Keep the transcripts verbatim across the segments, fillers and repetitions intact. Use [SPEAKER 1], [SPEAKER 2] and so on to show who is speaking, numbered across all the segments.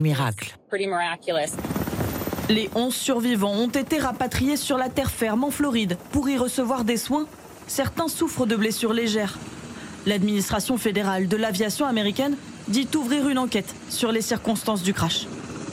[SPEAKER 1] Miracle.
[SPEAKER 2] Les onze survivants ont été rapatriés sur la terre ferme en Floride pour y recevoir des soins. Certains souffrent de blessures légères. L'administration fédérale de l'aviation américaine dit ouvrir une enquête sur les circonstances du crash.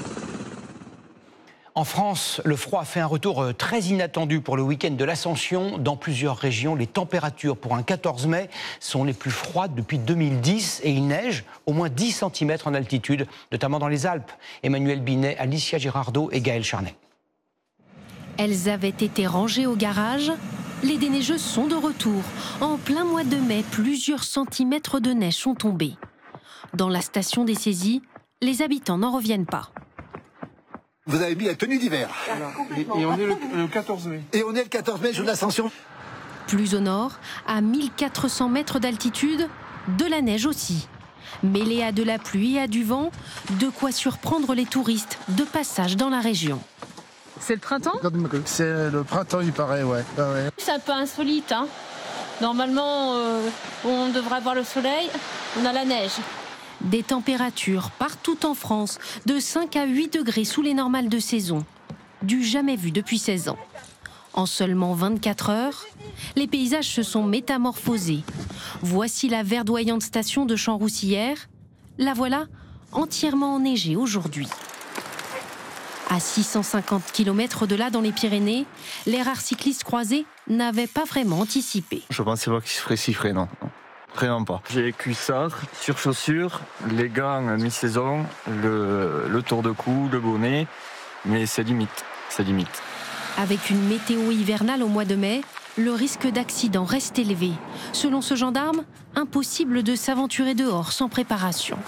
[SPEAKER 3] En France, le froid a fait un retour très inattendu pour le week-end de l'Ascension. Dans plusieurs régions, les températures pour un quatorze mai sont les plus froides depuis deux mille dix et il neige au moins dix centimètres en altitude, notamment dans les Alpes. Emmanuel Binet, Alicia Girardot et Gaël Charnet.
[SPEAKER 4] Elles avaient été rangées au garage. Les déneigeuses sont de retour. En plein mois de mai, plusieurs centimètres de neige sont tombés. Dans la station des saisies, les habitants n'en reviennent pas.
[SPEAKER 5] Vous avez mis la tenue d'hiver.
[SPEAKER 6] Et, et on est le, le quatorze mai.
[SPEAKER 5] Et on est le quatorze mai, jour de l'Ascension.
[SPEAKER 4] Plus au nord, à mille quatre cents mètres d'altitude, de la neige aussi. Mêlée à de la pluie et à du vent, de quoi surprendre les touristes de passage dans la région.
[SPEAKER 7] C'est le printemps ?
[SPEAKER 6] C'est le printemps, il paraît, ouais. Ah ouais.
[SPEAKER 8] C'est un peu insolite. Hein. Normalement, euh, on devrait avoir le soleil, on a la neige.
[SPEAKER 4] Des températures partout en France de cinq à huit degrés sous les normales de saison. Du jamais vu depuis seize ans. En seulement vingt-quatre heures, les paysages se sont métamorphosés. Voici la verdoyante station de Champs-Roussillères. La voilà entièrement enneigée aujourd'hui. À six cent cinquante kilomètres de là, dans les Pyrénées, les rares cyclistes croisés n'avaient pas vraiment anticipé.
[SPEAKER 9] Je pensais pas qu'il se ferait si frais, non. Vraiment pas. J'ai cuissard, sur-chaussures, les gants mi-saison, le, le tour de cou, le bonnet, mais c'est limite, c'est limite.
[SPEAKER 4] Avec une météo hivernale au mois de mai, le risque d'accident reste élevé. Selon ce gendarme, impossible de s'aventurer dehors sans préparation.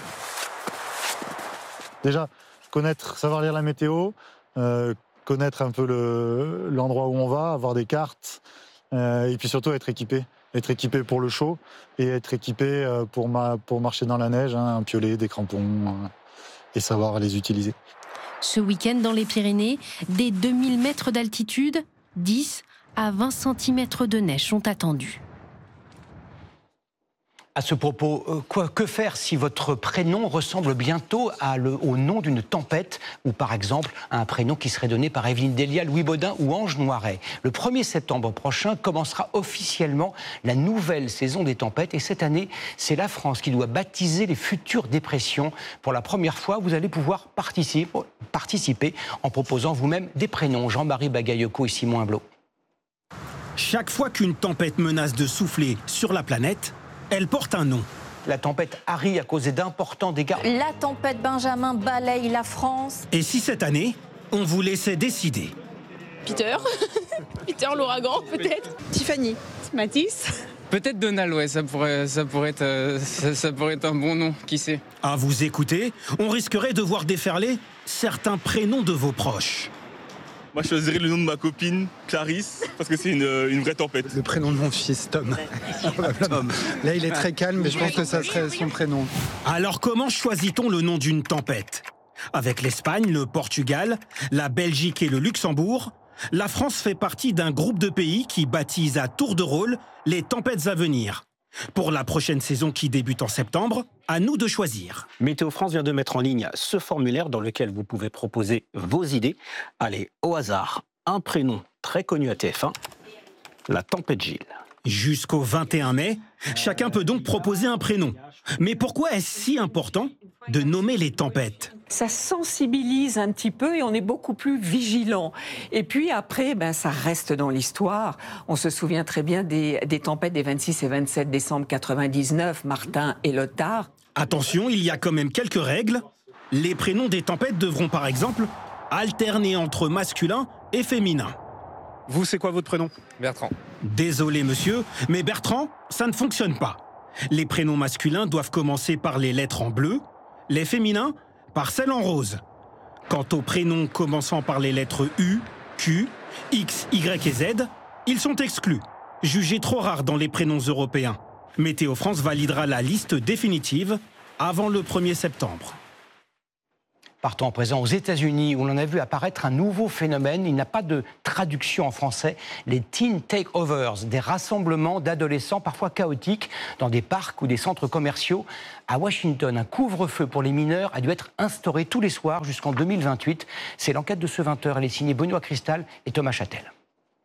[SPEAKER 10] Déjà, connaître, savoir lire la météo, euh, connaître un peu le, l'endroit où on va, avoir des cartes, euh, et puis surtout être équipé. Être équipé pour le chaud et être équipé pour, ma, pour marcher dans la neige, hein, un piolet, des crampons, euh, et savoir les utiliser.
[SPEAKER 4] Ce week-end dans les Pyrénées, des deux mille mètres d'altitude, dix à vingt centimètres de neige sont attendus.
[SPEAKER 3] À ce propos, euh, quoi, que faire si votre prénom ressemble bientôt à le, au nom d'une tempête ou par exemple à un prénom qui serait donné par Evelyne Delia, Louis Baudin ou Ange Noiret? Le premier septembre prochain commencera officiellement la nouvelle saison des tempêtes et cette année, c'est la France qui doit baptiser les futures dépressions. Pour la première fois, vous allez pouvoir participer, participer en proposant vous-même des prénoms. Jean-Marie Bagayoko et Simon Hublot.
[SPEAKER 11] Chaque fois qu'une tempête menace de souffler sur la planète, elle porte un nom.
[SPEAKER 3] La tempête Harry a causé d'importants dégâts.
[SPEAKER 12] La tempête Benjamin balaye la France.
[SPEAKER 11] Et si cette année, on vous laissait décider?
[SPEAKER 13] Peter Peter l'ouragan, peut-être.
[SPEAKER 14] Tiffany.
[SPEAKER 13] Matisse.
[SPEAKER 15] Peut-être Donald, ouais, ça pourrait, ça, pourrait être, euh, ça, ça pourrait être un bon nom, qui sait.
[SPEAKER 11] À vous écouter, on risquerait de voir déferler certains prénoms de vos proches.
[SPEAKER 16] Moi, je choisirais le nom de ma copine, Clarisse, parce que c'est une, une vraie tempête.
[SPEAKER 6] Le prénom de mon fils, Tom. Tom. Là, il est très calme, mais je pense que ça serait son prénom.
[SPEAKER 11] Alors, comment choisit-on le nom d'une tempête? Avec l'Espagne, le Portugal, la Belgique et le Luxembourg, la France fait partie d'un groupe de pays qui baptise à tour de rôle les tempêtes à venir. Pour la prochaine saison qui débute en septembre, à nous de choisir.
[SPEAKER 17] Météo France vient de mettre en ligne ce formulaire dans lequel vous pouvez proposer vos idées. Allez, au hasard, un prénom très connu à T F un, la tempête Gilles.
[SPEAKER 11] Jusqu'au vingt et un mai, chacun peut donc proposer un prénom. Mais pourquoi est-ce si important de nommer les tempêtes?
[SPEAKER 14] Ça sensibilise un petit peu et on est beaucoup plus vigilant. Et puis après, ben, ça reste dans l'histoire. On se souvient très bien des, des tempêtes des vingt-six et vingt-sept décembre quatre-vingt-dix-neuf, Martin et Lothar.
[SPEAKER 11] Attention, il y a quand même quelques règles. Les prénoms des tempêtes devront par exemple alterner entre masculin et féminin.
[SPEAKER 6] Vous, c'est quoi votre prénom?
[SPEAKER 15] Bertrand.
[SPEAKER 11] Désolé monsieur, mais Bertrand, ça ne fonctionne pas. Les prénoms masculins doivent commencer par les lettres en bleu, les féminins par celles en rose. Quant aux prénoms commençant par les lettres U, Q, X, Y et Z, ils sont exclus, jugés trop rares dans les prénoms européens. Météo France validera la liste définitive avant le premier septembre.
[SPEAKER 3] Partons en présent aux États-Unis, où l'on a vu apparaître un nouveau phénomène. Il n'a pas de traduction en français. Les teen takeovers, des rassemblements d'adolescents parfois chaotiques dans des parcs ou des centres commerciaux. À Washington, un couvre-feu pour les mineurs a dû être instauré tous les soirs jusqu'en deux mille vingt-huit. C'est l'enquête de ce vingt heures. Elle est signée Benoît Cristal et Thomas Châtel.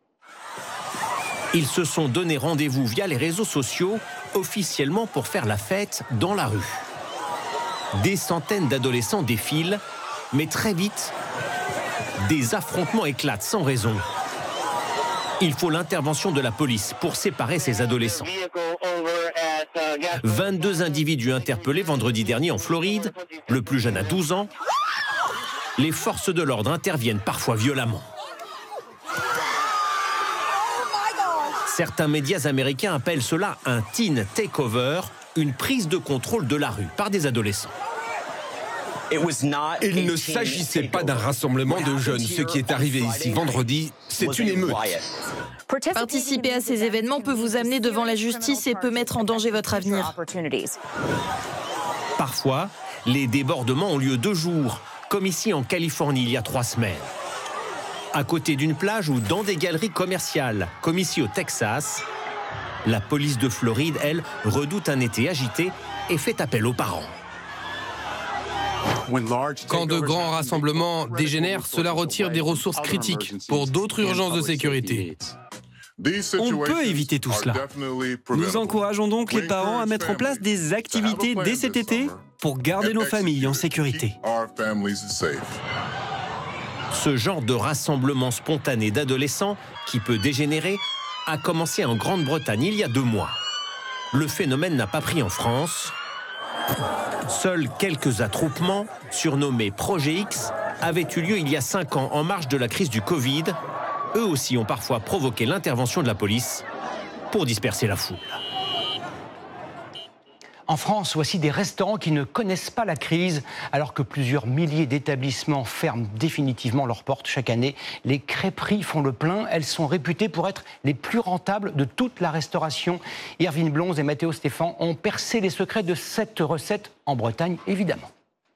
[SPEAKER 1] Ils se sont donné rendez-vous via les réseaux sociaux, officiellement pour faire la fête dans la rue. Des centaines d'adolescents défilent, mais très vite, des affrontements éclatent sans raison. Il faut l'intervention de la police pour séparer ces adolescents. vingt-deux individus interpellés vendredi dernier en Floride, le plus jeune a douze ans. Les forces de l'ordre interviennent parfois violemment. Certains médias américains appellent cela un teen takeover, une prise de contrôle de la rue par des adolescents.
[SPEAKER 7] Il ne s'agissait pas d'un rassemblement de jeunes. Ce qui est arrivé ici vendredi, c'est une émeute.
[SPEAKER 18] Participer à ces événements peut vous amener devant la justice et peut mettre en danger votre avenir.
[SPEAKER 1] Parfois, les débordements ont lieu deux jours, comme ici en Californie il y a trois semaines. À côté d'une plage ou dans des galeries commerciales, comme ici au Texas, la police de Floride, elle, redoute un été agité et fait appel aux parents.
[SPEAKER 7] Quand de grands rassemblements dégénèrent, cela retire des ressources critiques pour d'autres urgences de sécurité.
[SPEAKER 19] On peut éviter tout cela. Nous encourageons donc les parents à mettre en place des activités dès cet été pour garder nos familles en sécurité.
[SPEAKER 1] Ce genre de rassemblement spontané d'adolescents, qui peut dégénérer, a commencé en Grande-Bretagne il y a deux mois. Le phénomène n'a pas pris en France. Seuls quelques attroupements, surnommés Projet X, avaient eu lieu il y a cinq ans en marge de la crise du Covid. Eux aussi ont parfois provoqué l'intervention de la police pour disperser la foule.
[SPEAKER 3] En France, voici des restaurants qui ne connaissent pas la crise, alors que plusieurs milliers d'établissements ferment définitivement leurs portes chaque année. Les crêperies font le plein. Elles sont réputées pour être les plus rentables de toute la restauration. Irvine Blonz et Mathéo Stéphane ont percé les secrets de cette recette en Bretagne, évidemment.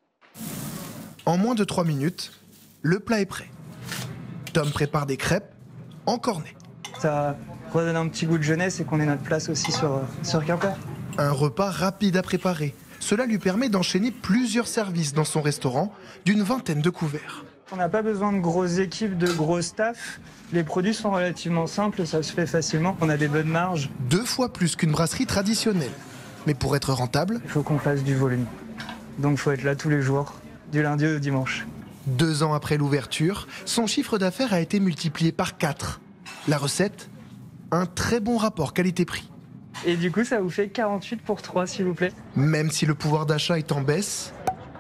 [SPEAKER 20] En moins de trois minutes, le plat est prêt. Tom prépare des crêpes en cornet.
[SPEAKER 21] Ça redonne un petit goût de jeunesse et qu'on ait notre place aussi sur, sur Quimper.
[SPEAKER 20] Un repas rapide à préparer. Cela lui permet d'enchaîner plusieurs services dans son restaurant d'une vingtaine de couverts.
[SPEAKER 21] On n'a pas besoin de grosses équipes, de gros staff. Les produits sont relativement simples, ça se fait facilement. On a des bonnes marges.
[SPEAKER 20] Deux fois plus qu'une brasserie traditionnelle. Mais pour être rentable,
[SPEAKER 21] il faut qu'on fasse du volume. Donc il faut être là tous les jours, du lundi au dimanche.
[SPEAKER 20] Deux ans après l'ouverture, son chiffre d'affaires a été multiplié par quatre. La recette, un très bon rapport qualité-prix.
[SPEAKER 21] Et du coup, ça vous fait quarante-huit pour trois, s'il vous plaît.
[SPEAKER 20] Même si le pouvoir d'achat est en baisse,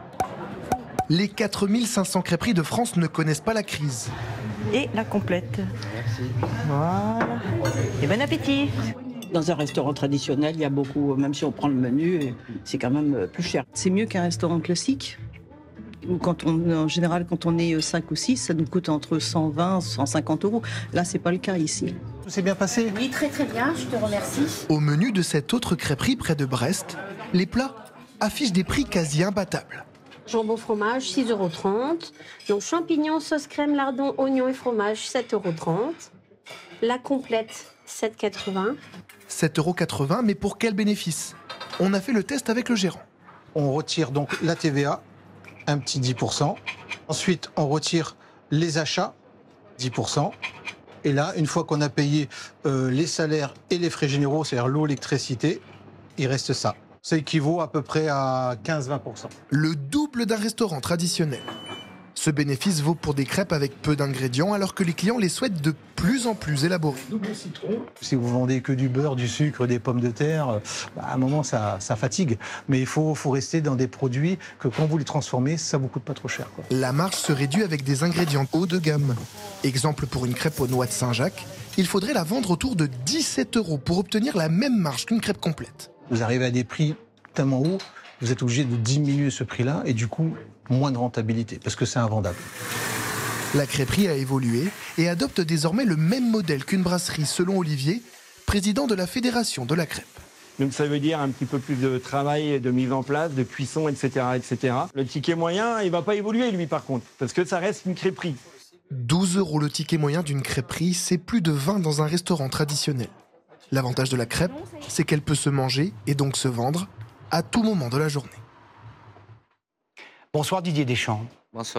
[SPEAKER 20] les quatre mille cinq cents crêperies de France ne connaissent pas la crise.
[SPEAKER 2] Et la complète.
[SPEAKER 21] Merci.
[SPEAKER 2] Voilà. Et bon appétit.
[SPEAKER 22] Dans un restaurant traditionnel, il y a beaucoup, même si on prend le menu, c'est quand même plus cher.
[SPEAKER 23] C'est mieux qu'un restaurant classique. Ou quand on, en général, quand on est cinq ou six, ça nous coûte entre cent vingt et cent cinquante euros. Là, c'est pas le cas ici.
[SPEAKER 20] Tout s'est bien passé?
[SPEAKER 23] Oui, très très bien, je te remercie.
[SPEAKER 20] Au menu de cette autre crêperie près de Brest, les plats affichent des prix quasi imbattables.
[SPEAKER 24] Jambon fromage, six euros trente. Donc champignons, sauce crème, lardon, oignons et fromage, sept euros trente. La complète, sept euros quatre-vingts.
[SPEAKER 20] sept euros quatre-vingts, mais pour quel bénéfice? On a fait le test avec le gérant.
[SPEAKER 25] On retire donc la T V A, un petit dix pour cent. Ensuite, on retire les achats, dix pour cent. Et là, une fois qu'on a payé euh, les salaires et les frais généraux, c'est-à-dire l'eau, l'électricité, il reste ça. Ça équivaut à peu près à quinze à vingt pour cent.
[SPEAKER 20] Le double d'un restaurant traditionnel. Ce bénéfice vaut pour des crêpes avec peu d'ingrédients, alors que les clients les souhaitent de plus en plus élaborées.
[SPEAKER 25] Si vous vendez que du beurre, du sucre, des pommes de terre, bah à un moment, ça, ça fatigue. Mais il faut, faut rester dans des produits que quand vous les transformez, ça vous coûte pas trop cher, quoi.
[SPEAKER 20] La marge se réduit avec des ingrédients haut de gamme. Exemple pour une crêpe aux noix de Saint-Jacques, il faudrait la vendre autour de dix-sept euros pour obtenir la même marge qu'une crêpe complète.
[SPEAKER 25] Vous arrivez à des prix tellement hauts, vous êtes obligé de diminuer ce prix-là et du coup, moins de rentabilité, parce que c'est invendable.
[SPEAKER 20] La crêperie a évolué et adopte désormais le même modèle qu'une brasserie, selon Olivier, président de la Fédération de la crêpe.
[SPEAKER 4] Donc ça veut dire un petit peu plus de travail, de mise en place, de cuisson, et cetera, et cetera. Le ticket moyen, il va pas évoluer lui par contre, parce que ça reste une crêperie.
[SPEAKER 20] douze euros le ticket moyen d'une crêperie, c'est plus de vingt dans un restaurant traditionnel. L'avantage de la crêpe, c'est qu'elle peut se manger et donc se vendre à tout moment de la journée.
[SPEAKER 3] Bonsoir Didier Deschamps.
[SPEAKER 5] Bonsoir.